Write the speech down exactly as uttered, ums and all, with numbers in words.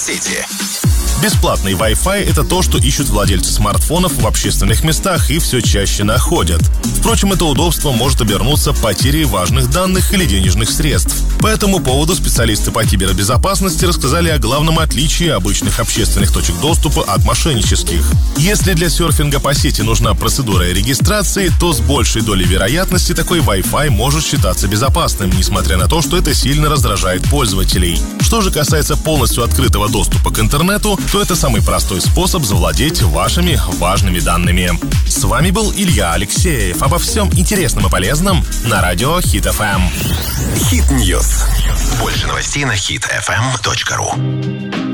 сети. Бесплатный Wi-Fi — это то, что ищут владельцы смартфонов в общественных местах и все чаще находят. Впрочем, это удобство может обернуться потерей важных данных или денежных средств. По этому поводу специалисты по кибербезопасности рассказали о главном отличии обычных общественных точек доступа от мошеннических. Если для серфинга по сети нужна процедура регистрации, то с большей долей вероятности такой Wi-Fi может считаться безопасным, несмотря на то, что это сильно раздражает пользователей. Что же касается полностью открытого доступа к интернету, то это самый простой способ завладеть вашими важными данными. С вами был Илья Алексеев. Обо всем интересном и полезном на радио Хит эф эм. Хит Ньюс. Больше новостей на хит эф эм точка ру.